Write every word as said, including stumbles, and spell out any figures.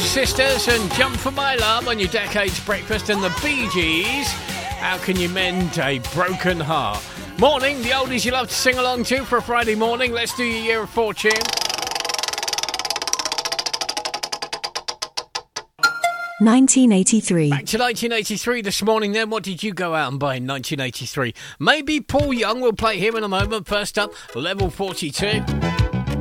Sisters and Jump for My Love on your Decades Breakfast, and the Bee Gees, How Can You Mend a Broken Heart? Morning, the oldies you love to sing along to for a Friday morning. Let's do your Year of Fortune. nineteen eighty-three. Back to nineteen eighty-three this morning then. What did you go out and buy in nineteen eighty-three? Maybe Paul Young. We'll play him in a moment. First up, Level forty-two.